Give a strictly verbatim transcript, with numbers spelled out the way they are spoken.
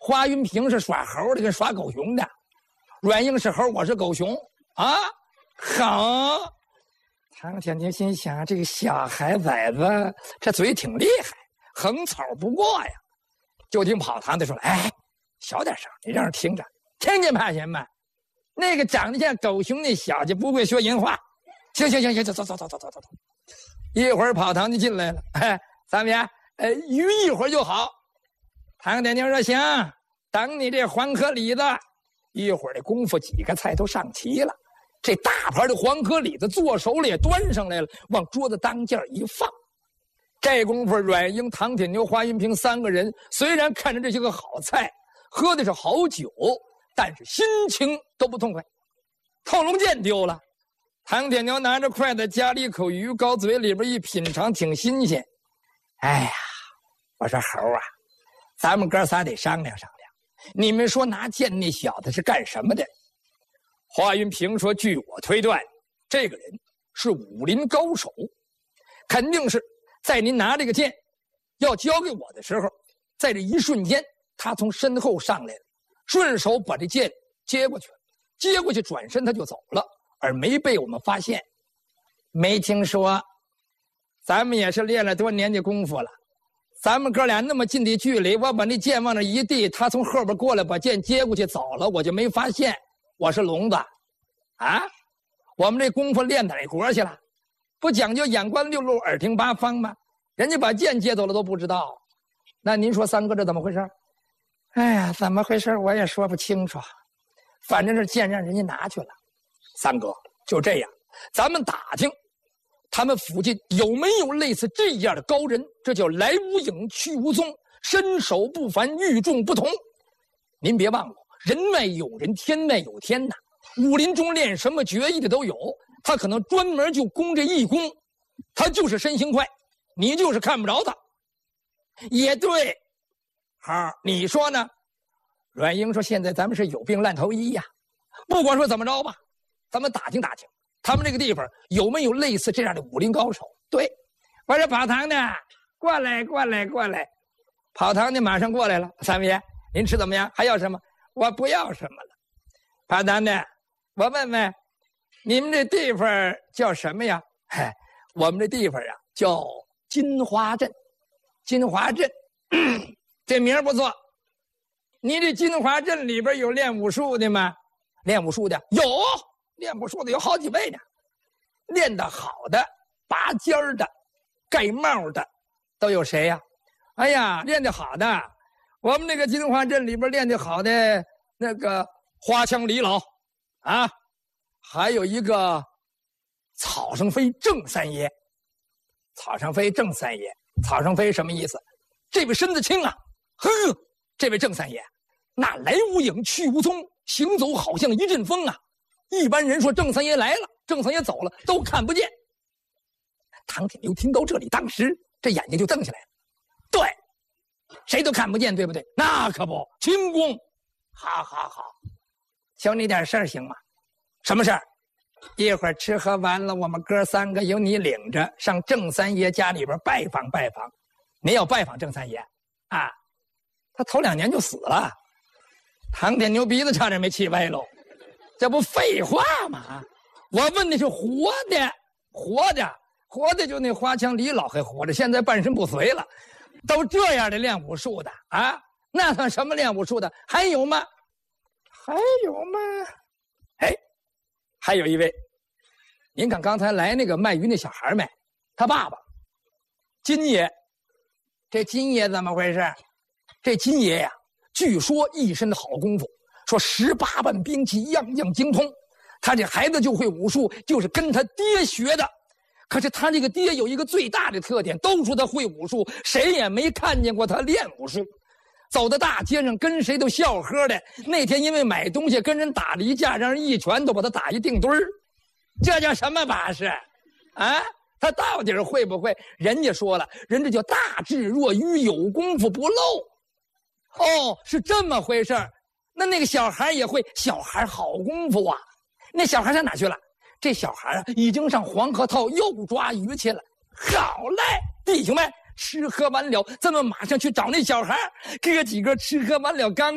华云平是耍猴的跟耍狗熊的，阮英是猴，我是狗熊啊！好，唐天庭心想，这个小孩崽子这嘴挺厉害，横草不过呀。就听跑堂的说：“哎，小点声，你让人听着，听见怕什么？那个长得像狗熊那小子不会说人话。行行行行，走走走走走走走。一会儿跑堂就进来了，哎，咱们呀，呃，余一会儿就好。唐天庭说：行，等你这黄河里子。一会儿的功夫，几个菜都上齐了。这大盘的黄河里子做熟了，也端上来了，往桌子当间一放。这功夫，阮英、唐铁牛、华云平三个人虽然看着这些个好菜，喝的是好酒，但是心情都不痛快。透龙剑丢了，唐铁牛拿着筷子夹了一口鱼膏，嘴里边一品尝，挺新鲜。哎呀，我说猴啊，咱们哥仨得商量商量。你们说拿剑那小子是干什么的？华云平说：据我推断，这个人是武林高手，肯定是在您拿这个剑要交给我的时候，在这一瞬间，他从身后上来了，顺手把这剑接过去了，接过去转身他就走了，而没被我们发现。没听说，咱们也是练了多年的功夫了。咱们哥俩那么近的距离，我把那剑往那一递，他从后边过来把剑接过去走了，我就没发现我是聋子啊！我们这功夫练哪国去了？不讲究眼观六路，耳听八方吗？人家把剑接走了都不知道，那您说三哥这怎么回事？哎呀，怎么回事我也说不清楚，反正是剑让人家拿去了。三哥，就这样，咱们打听他们附近有没有类似这样的高人？这叫来无影去无踪，身手不凡，与众不同。您别忘了，人外有人，天外有天呐。武林中练什么绝艺的都有，他可能专门就攻这一功，他就是身形快，你就是看不着他。也对，好，你说呢？阮英说：现在咱们是有病烂头医呀，不管说怎么着吧，咱们打听打听。他们这个地方有没有类似这样的武林高手？对，我说跑堂的，过来，过来，过来。跑堂的马上过来了。三爷，您吃怎么样？还要什么？我不要什么了。跑堂的，我问问，你们这地方叫什么呀？嗨，我们这地方啊叫金华镇。金华镇，这名儿不错。你这金华镇里边有练武术的吗？练武术的有。练武术的有好几位呢，练得好的、拔尖儿的、盖帽的，都有谁呀？哎呀，练得好的，我们那个金华镇里边练得好的那个花枪李老，啊，还有一个草上飞郑三爷。草上飞郑三爷，草上飞什么意思？这位身子轻啊，呵，这位郑三爷，那来无影去无踪，行走好像一阵风啊。一般人说郑三爷来了，郑三爷走了，都看不见。唐铁牛听到这里，当时这眼睛就瞪起来了。对，谁都看不见，对不对？那可不，轻功。好好好，求你点事儿行吗？什么事儿？一会儿吃喝完了，我们哥三个由你领着上郑三爷家里边拜访拜访。你要拜访郑三爷啊？他头两年就死了。唐铁牛鼻子差点没气歪喽。这不废话吗？我问的是活的，活的，活的，就那花枪李老还活着，现在半身不遂了，都这样的练武术的啊，那算什么练武术的？还有吗？还有吗？哎，还有一位，您看刚才来那个卖鱼那小孩没？他爸爸，金爷。这金爷怎么回事？这金爷呀，据说一身的好功夫。说十八般兵器样样精通，他这孩子就会武术，就是跟他爹学的。可是他这个爹有一个最大的特点，都说他会武术，谁也没看见过他练武术。走到大街上跟谁都笑呵的。那天因为买东西跟人打了一架，让人一拳都把他打一定堆儿。这叫什么把式啊？他到底会不会？人家说了，人家叫大智若愚，有功夫不露。哦，是这么回事儿。那那个小孩也会，小孩好功夫啊！那小孩上哪去了？这小孩啊，已经上黄河套又抓鱼去了。好嘞，弟兄们，吃喝完了，咱们马上去找那小孩。哥几个吃喝完了，刚